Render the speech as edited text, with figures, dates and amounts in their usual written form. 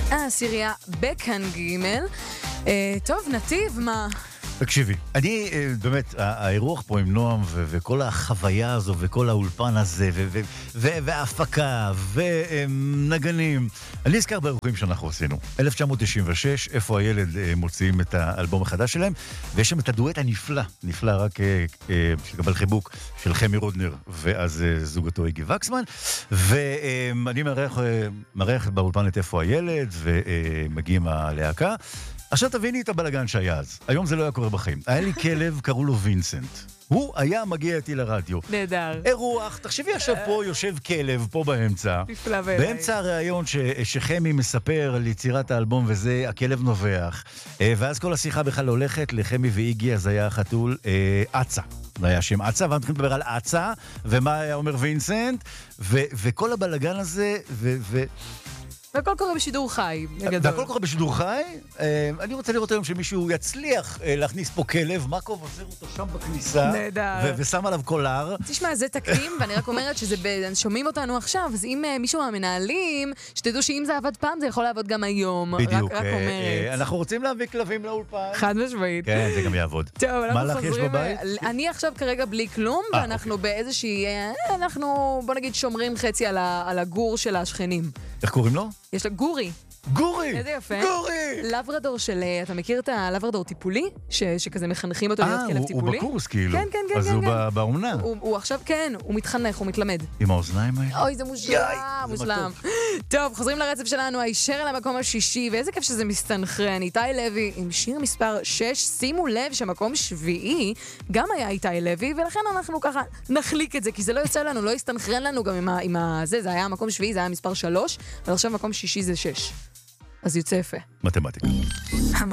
העשירייה בכאן ג'. טוב, נתיב, מה? תקשיבי, אני באמת, האירוח פה עם נועם וכל החוויה הזו וכל האולפן הזה וההפקה ונגנים. אני אזכר באירועים שאנחנו עשינו. 1996, איפה הילד מוציאים את האלבום החדש שלהם, ויש שם את הדואט הנפלא, נפלא רק שקבל חיבוק של חמי רודנר, ואז זוגתו איגי וקסמן, ואני מארח באולפן את איפה הילד, ומגיעים הלהקה. עכשיו תביני את הבלגן שהיה אז. היום זה לא היה קורה בחיים. היה לי כלב, קראו לו וינסנט. הוא היה מגיע איתי לרדיו. נהדר. אירוח, תחשבי עכשיו פה יושב כלב, פה באמצע. נפלא בעיניי. באמצע הרעיון שחמי מספר על יצירת האלבום וזה, הכלב נובח. ואז כל השיחה בכלל הולכת לחמי ואיגי, אז היה החתול אצה. זה היה שם אצה, ואנחנו מתחילים לדבר על אצה, ומה היה אומר וינסנט, וכל הבלגן הזה, והכל קורה בשידור חי, בגדול. והכל קורה בשידור חי. אני רוצה לראות היום שמישהו יצליח להכניס פה כלב, מקוב עוזר אותו שם בכניסה. נהדר. ושם עליו קולר. תשמע, זה תקדים, ואני רק אומרת ששומעים אותנו עכשיו, אז אם מישהו מהמנהלים, שתדעו שאם זה עבד פעם, זה יכול לעבוד גם היום. בדיוק. רק אומרת. אנחנו רוצים להביא כלבים לאולפן. חד משמעית. כן, זה גם יעבוד. טוב, מה לך יש בבית? אני עכשיו כרגע בלי כלום, ואנחנו באיזושהי, אנחנו, בוא נגיד, שומרים חצי על הגור של השכנים. איך קוראים לו? יש לה גורי. גורי! איזה יפה. גורי! לברדור של, אתה מכיר את הלברדור טיפולי? שכזה מחנכים אותו להיות כלב טיפולי? הוא בקורס כאילו. כן, כן, כן. אז הוא באומנה. הוא עכשיו, כן, הוא מתחנך, הוא מתלמד. עם האוזניים האלה? אוי, זה מושלם. טוב, חוזרים לרצף שלנו, הישר למקום השישי, ואיזה כיף שזה מסתנכרן. איתי לוי עם שיר מספר 6, שימו לב שמקום שביעי גם היה איתי לוי, ולכן אנחנו ככה נחליק את זה, כי זה לא יוצא לנו, לא יסתנכרן לנו גם עם זה היה מקום שביעי, זה היה מספר 3, אבל עכשיו מקום שישי זה 6. אז יוצא יפה. מתמטיקה.